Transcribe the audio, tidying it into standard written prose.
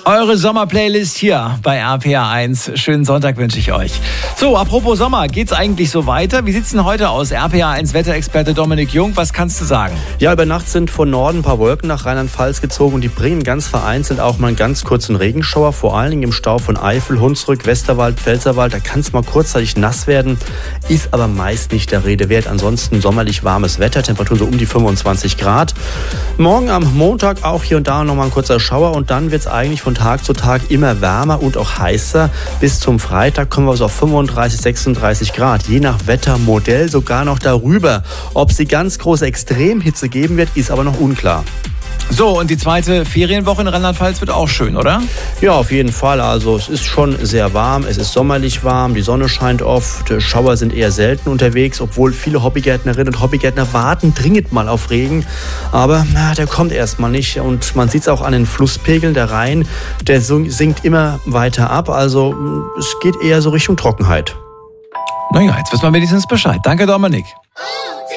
Eure Sommerplaylist hier bei RPA1. Schönen Sonntag wünsche ich euch. So, apropos Sommer, geht's eigentlich so weiter? Wie sieht's denn heute aus? RPA1 Wetterexperte Dominik Jung, was kannst du sagen? Ja, über Nacht sind von Norden ein paar Wolken nach Rheinland-Pfalz gezogen und die bringen ganz vereinzelt auch mal einen ganz kurzen Regenschauer, vor allen Dingen im Stau von Eifel, Hunsrück, Westerwald, Pfälzerwald. Da kann es mal kurzzeitig nass werden, ist aber meist nicht der Rede wert. Ansonsten sommerlich warmes Wetter, Temperaturen so um die 25 Grad. Morgen am Montag auch hier und da nochmal ein kurzer Schauer und dann wird es eigentlich von Tag zu Tag immer wärmer und auch heißer. Bis zum Freitag kommen wir so auf 35, 36 Grad. Je nach Wettermodell sogar noch darüber. Ob es die ganz große Extremhitze geben wird, ist aber noch unklar. So, und die zweite Ferienwoche in Rheinland-Pfalz wird auch schön, oder? Ja, auf jeden Fall. Also es ist schon sehr warm, es ist sommerlich warm, die Sonne scheint oft, Schauer sind eher selten unterwegs, obwohl viele Hobbygärtnerinnen und Hobbygärtner warten dringend mal auf Regen. Aber der kommt erstmal nicht und man sieht es auch an den Flusspegeln, der Rhein, der sinkt immer weiter ab. Also es geht eher so Richtung Trockenheit. Naja, jetzt wissen wir wenigstens Bescheid. Danke, Dominik.